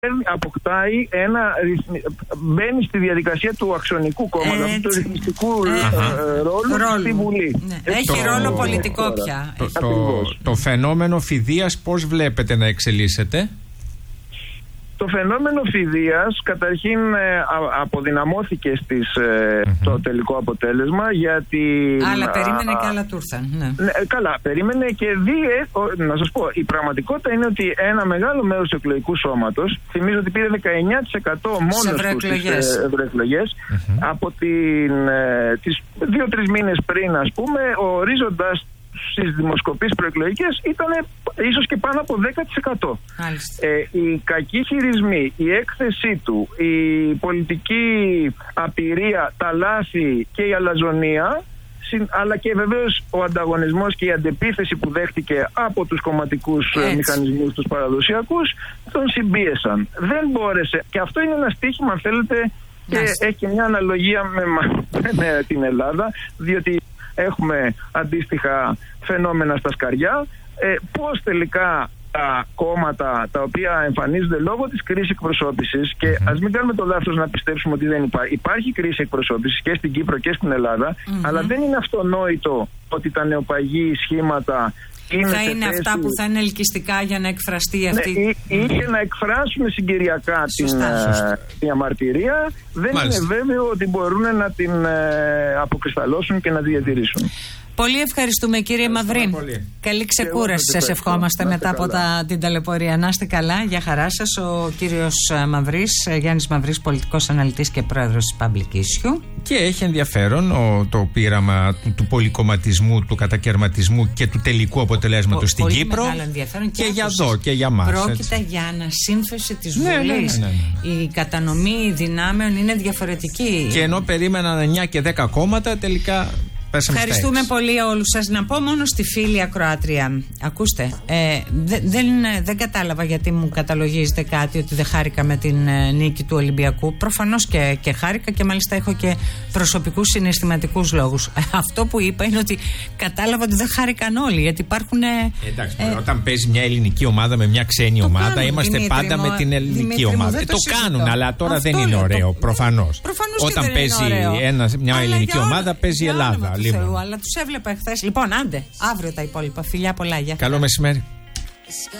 αποκτάει μπαίνει στη διαδικασία του αξονικού κόμματος, του ρυθμιστικού ρόλου στη Βουλή. Ναι. Έχει ρόλο πολιτικό πια. Το φαινόμενο φηδείας πώς βλέπετε να εξελίσσεται? Το φαινόμενο φηδείας καταρχήν αποδυναμώθηκε το τελικό αποτέλεσμα, γιατί... Άλλα περίμενε και άλλα του ήρθαν. Ναι. Καλά, περίμενε και να σας πω, η πραγματικότητα είναι ότι ένα μεγάλο μέρος του εκλογικού σώματος, θυμίζω ότι πήρε 19% μόνο στις ευρωεκλογές, από τις 2-3 μήνες πριν, ας πούμε, ο ορίζοντας στις δημοσκοπήσεις προεκλογικές ήταν ίσως και πάνω από 10%. Οι κακοί χειρισμοί, η έκθεσή του, η πολιτική απειρία, τα λάθη και η αλαζονία, αλλά και βεβαίως ο ανταγωνισμός και η αντεπίθεση που δέχτηκε από τους κομματικούς μηχανισμούς τους παραδοσιακούς, τον συμπίεσαν. Δεν μπόρεσε, και αυτό είναι ένα στίχημα, αν θέλετε, και έχει και μια αναλογία με την Ελλάδα, διότι έχουμε αντίστοιχα φαινόμενα στα σκαριά. Πώς τελικά τα κόμματα τα οποία εμφανίζονται λόγω της κρίσης εκπροσώπησης, και ας μην κάνουμε το λάθος να πιστέψουμε ότι δεν υπάρχει κρίση εκπροσώπησης και στην Κύπρο και στην Ελλάδα, αλλά δεν είναι αυτονόητο ότι τα νεοπαγή σχήματα θα είναι αυτά που θα είναι ελκυστικά για να εκφραστεί αυτή. Ή και να εκφράσουν συγκυριακά την διαμαρτυρία. Δεν είναι βέβαιο ότι μπορούν να την αποκρισταλώσουν και να διατηρήσουν. Πολύ ευχαριστούμε, κύριε Μαυρή. Καλή ξεκούραση σας ευχόμαστε μετά από την ταλαιπωρία. Να είστε καλά, για χαρά σας. Ο κύριος Μαυρής, Γιάννης Μαυρής, πολιτικός αναλυτής και πρόεδρος της Public Issue. Και έχει ενδιαφέρον το πείραμα του πολυκομματισμού, του κατακαιρματισμού και του τελικού αποτελέσματος στην Κύπρο. Και για εδώ και για μας. Πρόκειται για ανασύνθεση της Βουλής. Η κατανομή δυνάμεων είναι διαφορετική. Και ενώ περίμεναν 9 και 10 κόμματα, τελικά. Ευχαριστούμε πολύ όλους σας. Να πω μόνο στη φίλη ακροάτρια. Ακούστε, δεν κατάλαβα γιατί μου καταλογίζετε κάτι, ότι δεν χάρηκα με την νίκη του Ολυμπιακού. Προφανώς και χάρηκα, και μάλιστα έχω και προσωπικούς συναισθηματικούς λόγους. Αυτό που είπα είναι ότι κατάλαβα ότι δεν χάρηκαν όλοι, γιατί υπάρχουν... Εντάξει, όταν παίζει μια ελληνική ομάδα με μια ξένη ομάδα, είμαστε πάντα με την ελληνική ομάδα. Το κάνουν, αλλά τώρα δεν είναι ωραίο, προφανώς. Όταν παίζει μια ελληνική ομάδα, παίζει η Ελλάδα. Αλλά τους έβλεπα χθες. Λοιπόν, άντε, αύριο τα υπόλοιπα. Φιλιά πολλά, για καλό μεσημέρι.